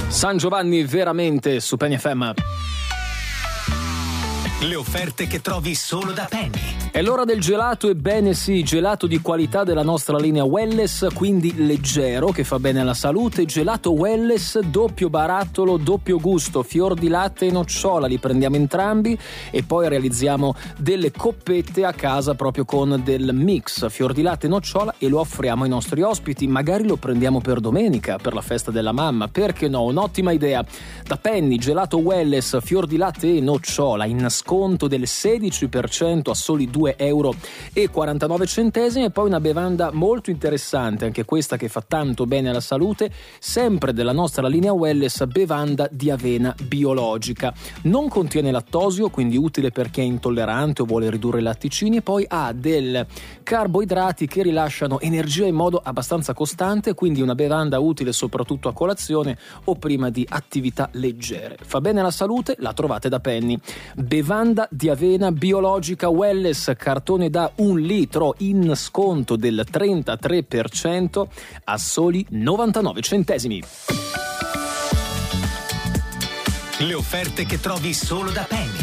San Giovanni veramente su Penny FM. Le offerte che trovi solo da Penny. È l'ora del gelato, ebbene sì, gelato di qualità della nostra linea Welless, quindi leggero, che fa bene alla salute. Gelato Welless, doppio barattolo, doppio gusto, fior di latte e nocciola, li prendiamo entrambi e poi realizziamo delle coppette a casa proprio con del mix fior di latte e nocciola e lo offriamo ai nostri ospiti. Magari lo prendiamo per domenica, per la festa della mamma, perché no? Un'ottima idea. Da Penny, gelato Welless, fior di latte e nocciola, in sconto del 16% a soli €2,49 e poi una bevanda molto interessante, anche questa che fa tanto bene alla salute, sempre della nostra linea Welless, bevanda di avena biologica. Non contiene lattosio, quindi utile per chi è intollerante o vuole ridurre i latticini, e poi ha del carboidrati che rilasciano energia in modo abbastanza costante, quindi una bevanda utile soprattutto a colazione o prima di attività leggere. Fa bene alla salute, la trovate da Penny. Bevanda di avena biologica Welless, cartone da 1 litro in sconto del 33% a soli 99 centesimi. Le offerte che trovi solo da Penny.